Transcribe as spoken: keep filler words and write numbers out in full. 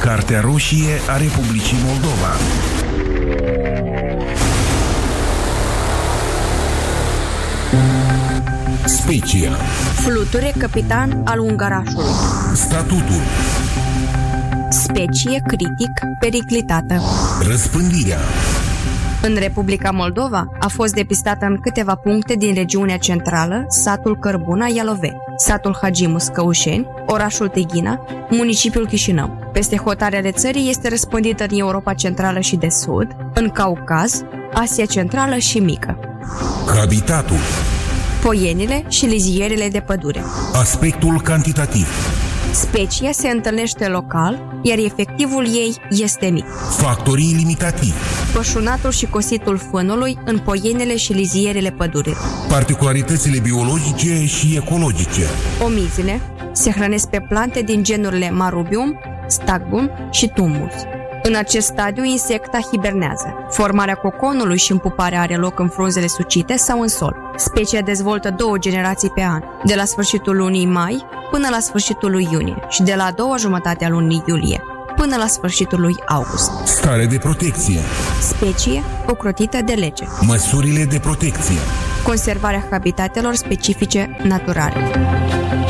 Cartea roșie a Republicii Moldova. Specia. Fluture capitan al Ungarașului. Statutul. Specie critic periclitată. Răspândirea. În Republica Moldova a fost depistată în câteva puncte din regiunea centrală satul Cărbuna Ialove, satul Hagimus Căușeni, orașul Tighina, municipiul Chișinău. Peste hotarele țării este răspândită în Europa Centrală și de Sud, în Caucaz, Asia Centrală și Mică. Habitatul. Poienile și lizierele de pădure. Aspectul cantitativ. Specia se întâlnește local, iar efectivul ei este mic. Factorii limitativi. Pășunatul și cositul fânului în poienele și lizierele pădurii. Particularitățile biologice și ecologice. Omizile se hrănesc pe plante din genurile Marubium, Stagbum și Tumus. În acest stadiu, insecta hibernează. Formarea coconului și împuparea are loc în frunzele sucite sau în sol. Specia dezvoltă două generații pe an, de la sfârșitul lunii mai până la sfârșitul lui iunie și de la a doua jumătate a lunii iulie până la sfârșitul lui august. Stare de protecție. Specie ocrotită de lege. Măsurile de protecție. Conservarea habitatelor specifice naturale.